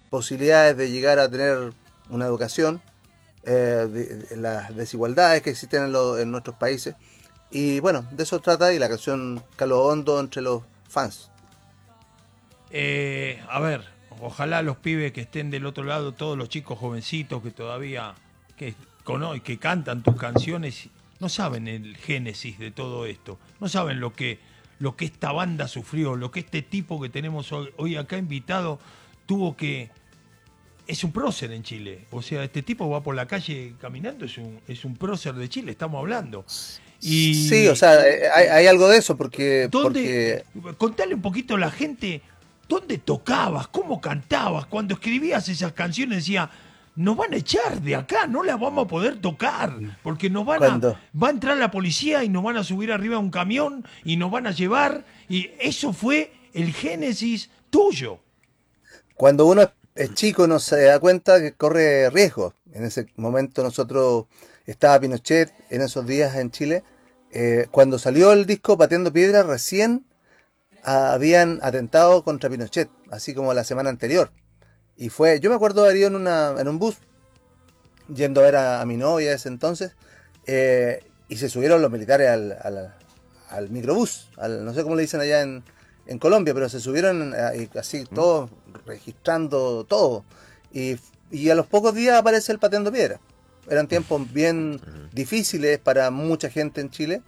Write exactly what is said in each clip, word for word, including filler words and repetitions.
posibilidades de llegar a tener una educación, eh, de, de las desigualdades que existen en, lo, en nuestros países. Y bueno, de eso trata y la canción Calo Hondo entre los fans. Eh, a ver, ojalá los pibes que estén del otro lado, todos los chicos jovencitos que todavía que, cono- que cantan tus canciones, no saben el génesis de todo esto, no saben lo que, lo que esta banda sufrió, lo que este tipo que tenemos hoy, hoy acá invitado tuvo que... Es un prócer en Chile, o sea, este tipo va por la calle caminando, es un, es un prócer de Chile, estamos hablando. Sí, o Y sea, eh, hay, hay algo de eso porque, ¿dónde, porque contale un poquito a la gente, dónde tocabas, cómo cantabas, cuando escribías esas canciones decía, nos van a echar de acá, no las vamos a poder tocar, porque nos van a, cuando, va a entrar la policía y nos van a subir arriba a un camión y nos van a llevar, y eso fue el génesis tuyo. cuando uno es es chico no se da cuenta que corre riesgo. En ese momento nosotros estaba Pinochet en esos días en Chile. Eh, cuando salió el disco Pateando Piedra, recién ah, habían atentado contra Pinochet, así como la semana anterior. Y fue, yo me acuerdo de haber ido en, una, en un bus, yendo a ver a, a mi novia ese entonces, eh, y se subieron los militares al, al, al microbús, al, no sé cómo le dicen allá en, en Colombia, pero se subieron eh, y así todos registrando todo. Y, y a los pocos días aparece el Pateando Piedra. Eran tiempos bien difíciles para mucha gente en Chile.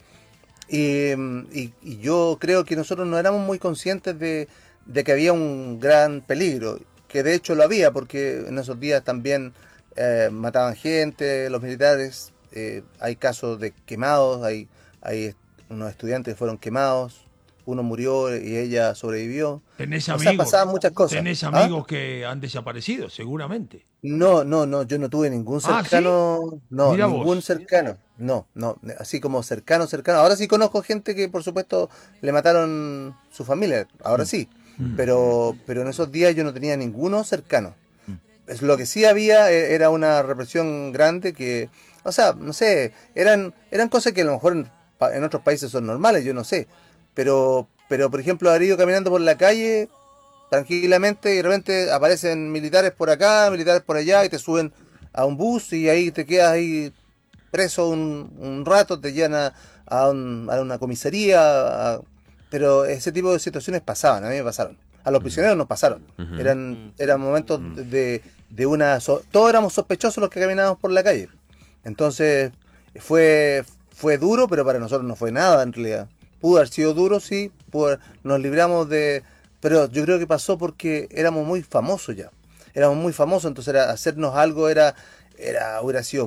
Y, y- y yo creo que nosotros no éramos muy conscientes de, de que había un gran peligro, que de hecho lo había, porque en esos días también eh, mataban gente, los militares, eh, hay casos de quemados, hay, hay unos estudiantes que fueron quemados, uno murió y ella sobrevivió. ¿Tenés O sea, amigos? pasaban muchas cosas. ¿Tenés ¿Ah? amigos que han desaparecido? Seguramente. No, no, no, yo no tuve ningún Ah, ¿sí? cercano, no, Mira ningún vos. cercano, no, no, así como cercano, cercano. Ahora sí conozco gente que por supuesto le mataron su familia, ahora sí, pero, pero en esos días yo no tenía ninguno cercano. Es lo que sí había eh, era una represión grande que, o sea, no sé, eran, eran cosas que a lo mejor en, pa- en otros países son normales, yo no sé, pero, pero por ejemplo, haber ido caminando por la calle tranquilamente y de repente aparecen militares por acá, militares por allá y te suben a un bus y ahí te quedas ahí preso un, un rato, te llevan a, a un- a una comisaría, a- pero ese tipo de situaciones pasaban, a mí me pasaron. A los prisioneros nos pasaron. Ujú. Eran, eran momentos de, de una... so- todos éramos sospechosos los que caminábamos por la calle. Entonces fue, fue duro, pero para nosotros no fue nada en realidad. Pudo haber sido duro, sí, pudo haber- nos libramos de... Pero yo creo que pasó porque éramos muy famosos ya. Éramos muy famosos, entonces era, hacernos algo era, era, hubiera sido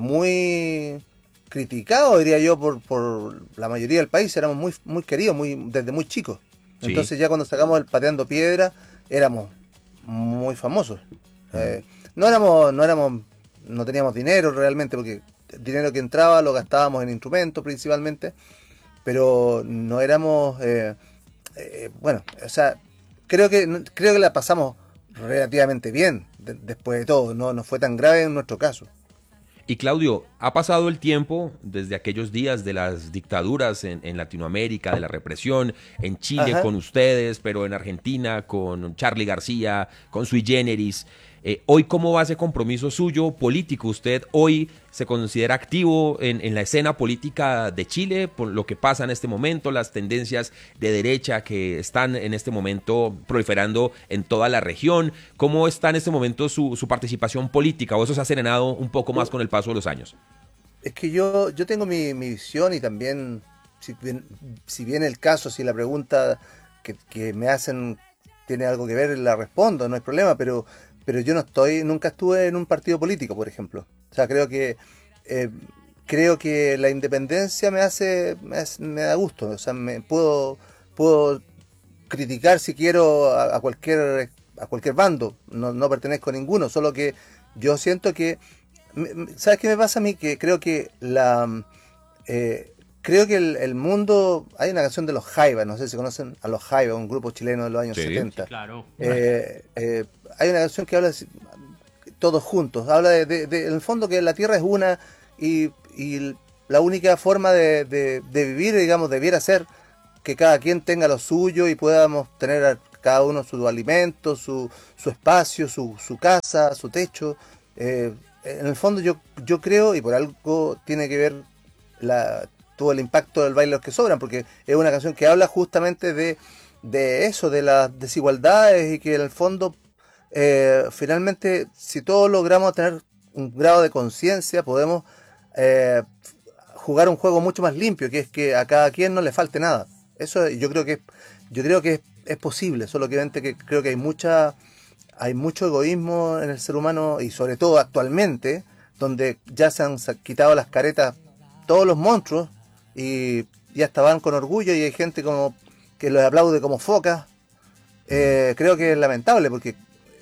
muy criticado, diría yo, por, por la mayoría del país. Éramos muy, muy queridos muy, desde muy chicos. Sí. Entonces ya cuando sacamos el Pateando Piedra, éramos muy famosos. Eh, no éramos, no éramos, no teníamos dinero realmente, porque el dinero que entraba lo gastábamos en instrumentos principalmente, pero no éramos, eh, eh, bueno, o sea, creo que creo que la pasamos relativamente bien de- después de todo, no, no fue tan grave en nuestro caso. Y Claudio, ha pasado el tiempo desde aquellos días de las dictaduras en, en Latinoamérica, de la represión, en Chile Ajá. con ustedes, pero en Argentina con Charly García, con Sui Generis. Eh, hoy, ¿cómo va ese compromiso suyo político? ¿Usted hoy se considera activo en, en la escena política de Chile por lo que pasa en este momento, las tendencias de derecha que están en este momento proliferando en toda la región? ¿Cómo está en este momento su, su participación política? ¿O eso se ha serenado un poco más con el paso de los años? Es que yo, yo tengo mi, mi visión y también, si bien, si bien el caso, si la pregunta que, que me hacen tiene algo que ver, la respondo, no hay problema, pero, pero yo no estoy, nunca estuve en un partido político, por ejemplo. O sea, creo que eh, creo que la independencia me hace, me, hace- me da gusto. O sea, me puedo, puedo criticar si quiero a, a cualquier a cualquier bando. No, no pertenezco a ninguno, solo que yo siento que me- me- ¿sabes qué me pasa a mí? Que creo que la eh, creo que el, el mundo, hay una canción de los Jaivas, no sé si conocen a los Jaivas, un grupo chileno de los años Sí. Sí, setenta. claro. Eh, eh, hay una canción que habla de, todos juntos, habla de, de- de- en el fondo que la tierra es una y, y la única forma de, de- de vivir, digamos, debiera ser que cada quien tenga lo suyo y podamos tener cada uno su alimento, su, su espacio, su, su casa, su techo. Eh, en el fondo yo, yo creo, y por algo tiene que ver, la, tuvo el impacto del Baile de los que Sobran, porque es una canción que habla justamente de, de eso, de las desigualdades, y que en el fondo, eh, finalmente, si todos logramos tener un grado de conciencia, podemos eh, jugar un juego mucho más limpio, que es que a cada quien no le falte nada. Eso yo creo que yo creo que es, es posible, solo que obviamente que creo que hay mucha hay mucho egoísmo en el ser humano, y sobre todo actualmente, donde ya se han quitado las caretas todos los monstruos y ya hasta van con orgullo, y hay gente como que los aplaude como focas. Eh, creo que es lamentable, porque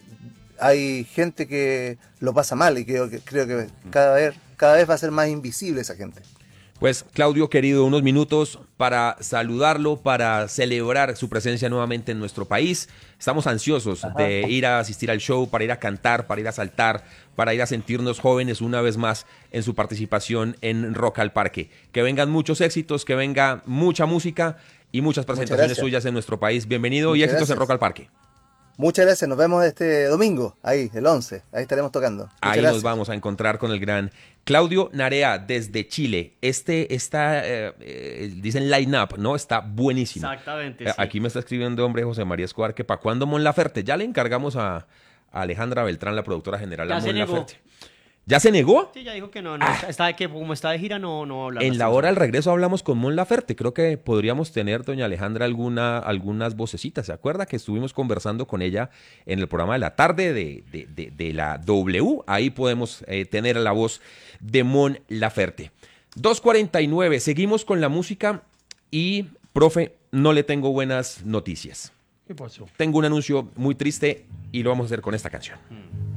hay gente que lo pasa mal, y creo que creo que cada vez cada vez va a ser más invisible esa gente. Pues Claudio, querido, unos minutos para saludarlo, para celebrar su presencia nuevamente en nuestro país. Estamos ansiosos Ajá. de ir a asistir al show, para ir a cantar, para ir a saltar, para ir a sentirnos jóvenes una vez más en su participación en Rock al Parque. Que vengan muchos éxitos, que venga mucha música y muchas presentaciones suyas en nuestro país. Bienvenido Muchas y éxitos gracias. en Rock al Parque. Muchas gracias, nos vemos este domingo, ahí, el once, ahí estaremos tocando. Muchas ahí gracias. Nos vamos a encontrar con el gran Claudio Narea desde Chile. Este está, eh, eh, dicen line up, ¿no? Está buenísimo. Exactamente, eh, sí. Aquí me está escribiendo, hombre, José María Escobar, que para cuándo Mon Laferte. Ya le encargamos a, a Alejandra Beltrán, la productora general, ya a Mon negó. Laferte. ¿Ya se negó? Sí, ya dijo que no, no Ah. está, que como está de gira no, no habla. En la hora del regreso hablamos con Mon Laferte. Creo que podríamos tener, doña Alejandra, alguna, algunas vocecitas. ¿Se acuerda que estuvimos conversando con ella en el programa de la tarde de, de, de, de la W? Ahí podemos eh, tener la voz de Mon Laferte. dos cuarenta y nueve, seguimos con la música y, profe, no le tengo buenas noticias. ¿Qué pasó? Tengo un anuncio muy triste y lo vamos a hacer con esta canción. Hmm.